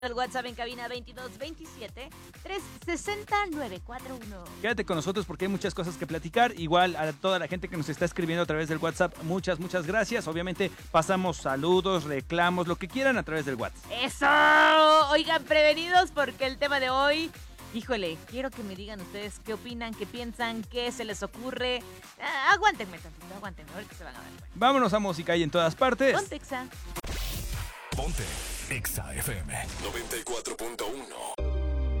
El WhatsApp en cabina 2227-360-941. Quédate con nosotros porque hay muchas cosas que platicar. Igual a toda la gente que nos está escribiendo a través del WhatsApp, muchas gracias. Obviamente pasamos saludos, reclamos, lo que quieran a través del WhatsApp. ¡Eso! Oigan, prevenidos porque el tema de hoy... Híjole, quiero que me digan ustedes qué opinan, qué piensan, qué se les ocurre. Aguántenme tantito, aguántenme, ahorita se van a dar cuenta. Vámonos a música y en todas partes. Ponte Exa. Ponte Exa FM 94.1.